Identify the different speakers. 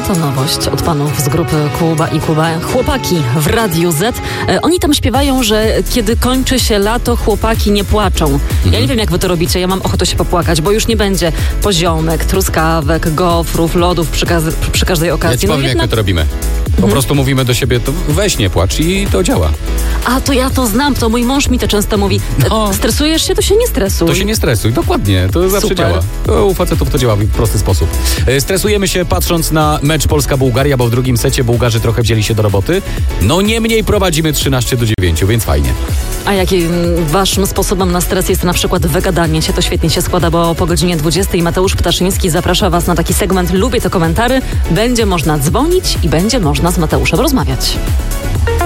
Speaker 1: to nowość od panów z grupy Kuba i Kuba. Chłopaki w Radiu Z. Oni tam śpiewają, że kiedy kończy się lato, chłopaki nie płaczą. Ja nie wiem, jak wy to robicie, ja mam ochotę się popłakać, bo już nie będzie poziomek, truskawek, gofrów, lodów przy każdej okazji.
Speaker 2: Ja ci powiem, jak my to robimy. Po prostu mówimy do siebie, to weź nie płacz i to działa.
Speaker 1: A to ja to znam, to mój mąż mi to często mówi. Stresujesz się, to się nie stresuj.
Speaker 2: To się nie stresuj, dokładnie, to zawsze działa. To u facetów to działa w prosty sposób. Stresujemy się patrząc na mecz Polska-Bułgaria, bo w drugim secie Bułgarzy trochę wzięli się do roboty. No niemniej prowadzimy 13-9, więc fajnie.
Speaker 1: A jakim waszym sposobem na stres jest na przykład wygadanie się? To świetnie się składa, bo po godzinie 20 Mateusz Ptaszyński zaprasza was na taki segment Lubię to komentary. Będzie można dzwonić i będzie można z Mateuszem rozmawiać.